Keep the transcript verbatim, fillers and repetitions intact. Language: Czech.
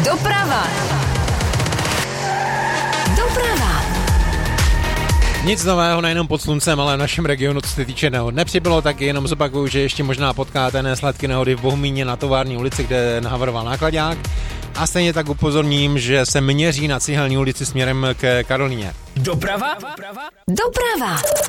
Doprava. Doprava. Nic nového nejenom pod sluncem, ale v našem regionu, co se týče nehod, nepřibylo, tak jenom zopakuju, že ještě možná potkáte následky nehody v Bohumíně na Tovární ulici, kde nahavaroval náklaďák. A stejně tak upozorním, že se měří na Cihelní ulici směrem k Karolíně. Doprava. Doprava.